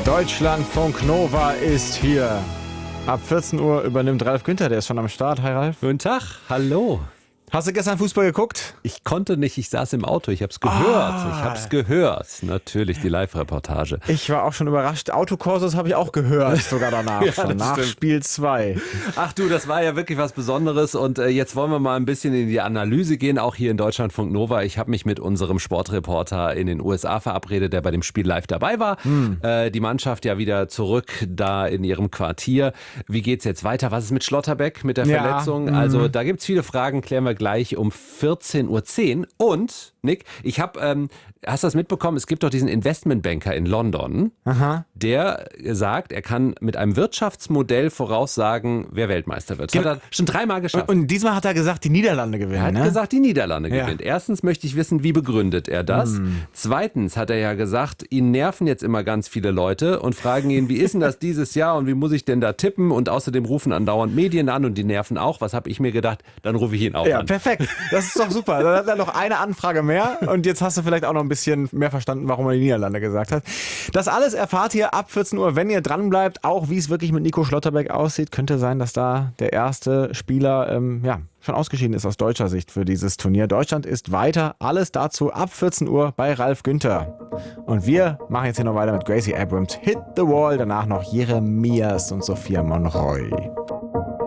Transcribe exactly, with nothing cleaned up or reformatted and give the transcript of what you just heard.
Deutschlandfunk Nova ist hier. Ab vierzehn Uhr übernimmt Ralf Günther, der ist schon am Start. Hi Ralf. Guten Tag, hallo. Hast du gestern Fußball geguckt? Ich konnte nicht, ich saß im Auto, ich hab's gehört, Ah. ich hab's gehört. Natürlich, die Live-Reportage. Ich war auch schon überrascht. Autokursus habe ich auch gehört, sogar danach Ja, schon. das Nach stimmt. Spiel zwei. Ach du, das war ja wirklich was Besonderes und äh, jetzt wollen wir mal ein bisschen in die Analyse gehen, auch hier in Deutschlandfunk Nova. Ich habe mich mit unserem Sportreporter in den U S A verabredet, der bei dem Spiel live dabei war. Hm. Äh, die Mannschaft ja wieder zurück da in ihrem Quartier. Wie geht's jetzt weiter? Was ist mit Schlotterbeck, mit der Ja. Verletzung? Mhm. Also da gibt's viele Fragen, klären wir gleich um vierzehn Uhr zehn. Und, Nick, ich habe, ähm, hast du das mitbekommen? Es gibt doch diesen Investmentbanker in London, Aha. der sagt, er kann mit einem Wirtschaftsmodell voraussagen, wer Weltmeister wird. Das Genau. hat er schon dreimal geschafft. Und diesmal hat er gesagt, die Niederlande gewinnen. Er hat ne? gesagt, die Niederlande Ja. gewinnt. Erstens möchte ich wissen, wie begründet er das? Hm. Zweitens hat er ja gesagt, ihn nerven jetzt immer ganz viele Leute und fragen ihn, wie ist denn das dieses Jahr und wie muss ich denn da tippen? Und außerdem rufen andauernd Medien an und die nerven auch. Was habe ich mir gedacht? Dann rufe ich ihn auch Ja, an. perfekt. Das ist doch super. Dann hat er noch eine Anfrage mehr und jetzt hast du vielleicht auch noch ein bisschen mehr verstanden, warum er die Niederlande gesagt hat. Das alles erfahrt ihr ab vierzehn Uhr, wenn ihr dran bleibt. Auch wie es wirklich mit Nico Schlotterbeck aussieht. Könnte sein, dass da der erste Spieler ähm, ja, schon ausgeschieden ist aus deutscher Sicht für dieses Turnier. Deutschland ist weiter. Alles dazu ab vierzehn Uhr bei Ralf Günther. Und wir machen jetzt hier noch weiter mit Gracie Abrams. Hit the Wall. Danach noch Jeremias und Sophia Monroy.